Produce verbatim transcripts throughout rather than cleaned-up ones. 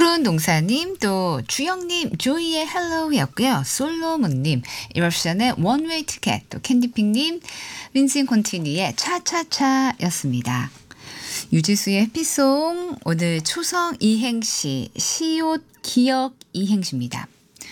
푸른 동사님, 또 주영님, 조이의 헬로우였고요. 솔로몬님, 이럽션의 원웨이 티켓, 또 캔디핑님, 윈신 콘티니의 차차차였습니다. 유지수의 해피송, 오늘 초성 이행시, 시옷 기억 이행시입니다.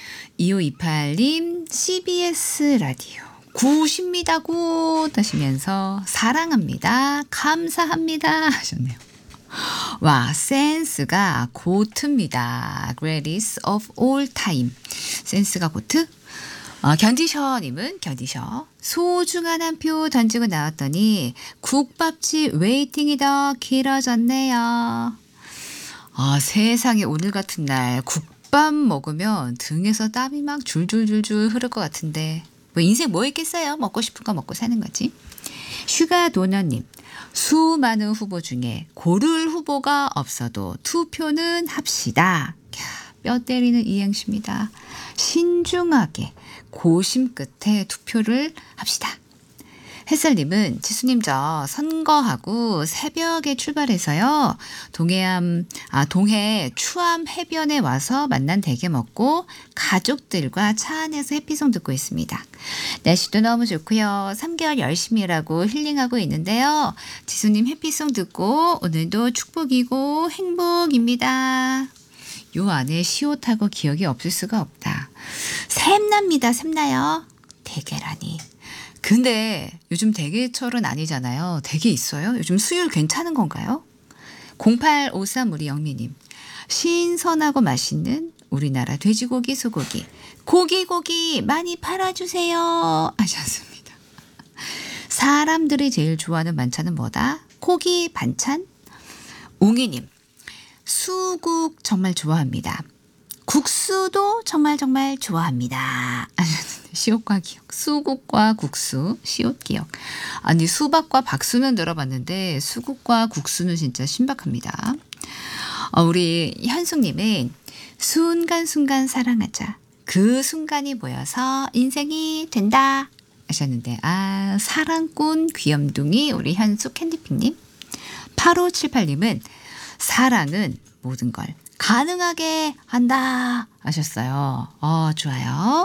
이오이팔님, 씨비에스 라디오 굿입니다 굿 하시면서 사랑합니다 감사합니다 하셨네요. 와, 센스가 고트입니다. Greatest of all time. 센스가 고트? 어, 견디셔님은 견디셔. 소중한 한 표 던지고 나왔더니 국밥집 웨이팅이 더 길어졌네요. 아, 세상에 오늘 같은 날 국밥 먹으면 등에서 땀이 막 줄줄줄줄 흐를 것 같은데 뭐 인생 뭐 있겠어요? 먹고 싶은 거 먹고 사는 거지. 슈가도너님. 수많은 후보 중에 고를 후보가 없어도 투표는 합시다. 뼈 때리는 이행시입니다. 신중하게 고심 끝에 투표를 합시다. 햇살님은 지수님 저 선거하고 새벽에 출발해서요. 동해암, 아, 동해 추암 해변에 와서 만난 대게 먹고 가족들과 차 안에서 해피송 듣고 있습니다. 날씨도 너무 좋고요. 삼 개월 열심히 일하고 힐링하고 있는데요. 지수님 해피송 듣고 오늘도 축복이고 행복입니다. 요 안에 시옷하고 기억이 없을 수가 없다. 샘납니다. 샘나요. 대게라니. 근데 요즘 대게철은 아니잖아요. 대게 있어요? 요즘 수율 괜찮은 건가요? 공팔오삼 우리 영미님. 신선하고 맛있는 우리나라 돼지고기 소고기 고기고기 많이 팔아주세요 하셨습니다. 사람들이 제일 좋아하는 반찬은 뭐다? 고기 반찬? 웅이님. 수국 정말 좋아합니다. 국수도 정말 정말 좋아합니다. 시옷과 기억. 수국과 국수, 시옷 기억. 아니 수박과 박수는 들어봤는데 수국과 국수는 진짜 신박합니다. 어, 우리 현숙님은 순간순간 사랑하자. 그 순간이 모여서 인생이 된다 하셨는데 아 사랑꾼 귀염둥이 우리 현숙 캔디핑님. 팔오칠팔님은 사랑은 모든 걸 가능하게 한다 하셨어요. 어, 좋아요.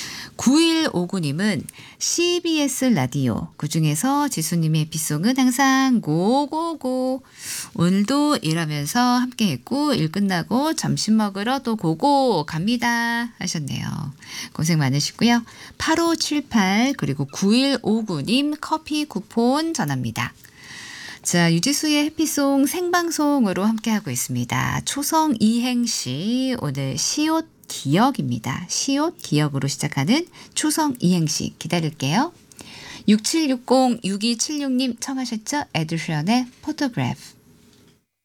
구일오구님은 씨비에스 라디오 그중에서 지수님의 에피송은 항상 고고고 오늘도 일하면서 함께 했고 일 끝나고 점심 먹으러 또 고고 갑니다 하셨네요. 고생 많으시고요. 팔오칠팔 그리고 구일오구님 커피 쿠폰 전합니다. 자, 유지수의 해피송 생방송으로 함께하고 있습니다. 초성 이행시 오늘 시옷 기억입니다. 시옷 기억으로 시작하는 초성 이행시 기다릴게요. 육칠육공 육이칠육님 청하셨죠? 에드션의 포토그래프.